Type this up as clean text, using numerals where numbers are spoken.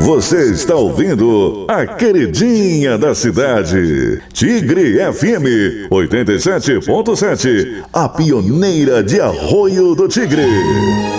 Você está ouvindo a queridinha da cidade, Tigre FM 87.7, a pioneira de Arroio do Tigre.